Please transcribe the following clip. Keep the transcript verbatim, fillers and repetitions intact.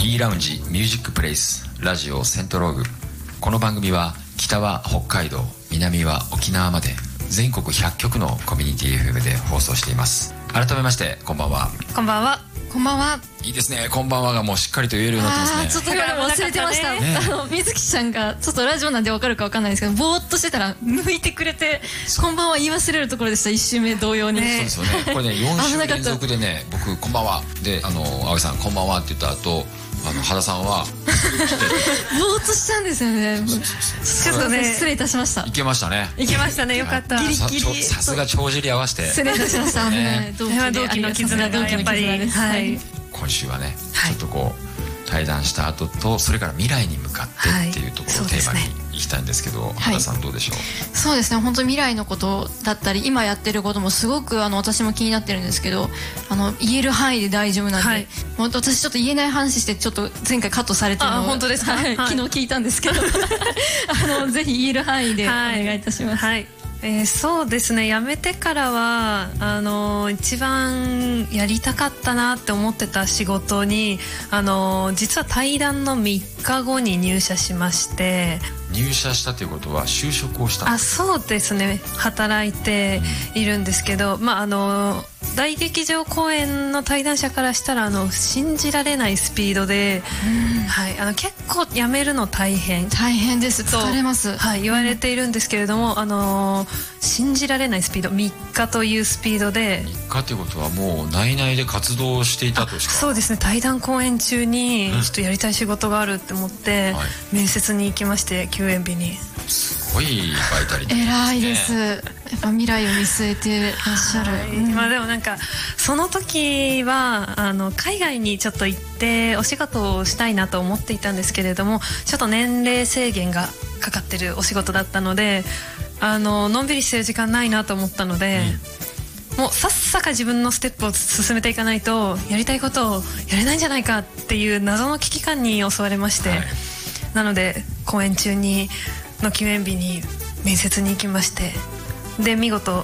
E ラウンジミュージックプレイスラジオセントローグ。この番組は北は北海道、南は沖縄まで全国ひゃっきょくのコミュニティ エフエム で放送しています。改めましてこんばんは。 こんばんは。 こんばんは。 いいですね、こんばんはがもうしっかりと言えるようになってますね。 あちょっとこれ忘れてました、 ね、 あの水木ちゃんがちょっとラジオなんで分かるか分かんないですけど、ぼーっとしてたら向いてくれてこんばんは言い忘れるところでした。いち週目同様に、 ね、そうですよね。これねよん週連続でね、僕こんばんはで、あの青井さんこんばんはって言った後、あの原さんはぼーっとしちゃうんですよね。ちょっとね失礼いたしました。 いけましたね。 いけましたね、よかった。 ギリギリさすが帳尻合わせて失礼いたしました。 ね、同期の絆がやっぱり、はい、 今週はね、はい、ちょっとこう対談した後と、それから未来に向かってっていうところをテーマにいきたいんですけど、はい、原さんどうでしょう。 そうですね、本当に未来のことだったり今やってることもすごくあの私も気になってるんですけど、あの言える範囲で大丈夫なんで、はい、もう私ちょっと言えない話してちょっと前回カットされてるのを本当ですか、はい、 昨日聞いたんですけどあのぜひ言える範囲でお願いいたします。 はいはい、えー、そうですね、辞めてからはあの一番やりたかったなって思ってた仕事に、あの実は対談のみっかごに入社しまして。 入社したということは就職をしたんですか。 あ、そうですね、働いているんですけど、うん、まああの大劇場公演の対談者からしたらあの信じられないスピードで、うん、はい、あの結構辞めるの大変大変です、疲れます、 はい、言われているんですけれども、あの信じられないスピード、みっかというスピードで。 みっかということはもう内々で活動していたとしか。 そうですね、対談公演中にちょっとやりたい仕事があるって思って、うん、はい、面接に行きまして、休園日に。 すごいバイタリティですね。 偉いです。やっぱ未来を見据えてらっしゃる、はい、 うん、まあ、でもなんかその時はあの海外にちょっと行ってお仕事をしたいなと思っていたんですけれども、ちょっと年齢制限がかかってるお仕事だったので、あののんびりしてる時間ないなと思ったので、うん、もうさっさか自分のステップを進めていかないとやりたいことをやれないんじゃないかっていう謎の危機感に襲われまして、はい、なので公演中にの休園日に面接に行きまして、で見事